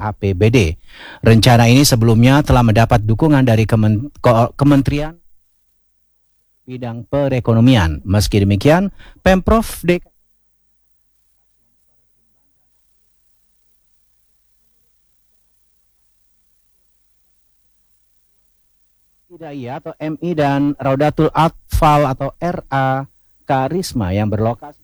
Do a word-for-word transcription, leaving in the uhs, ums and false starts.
A P B D. Rencana ini sebelumnya telah mendapat dukungan dari Kemen- Kementerian Bidang Perekonomian. Meski demikian, Pemprov D K I Hidayah atau M I dan Raudatul Atfal atau R A Karisma yang berlokasi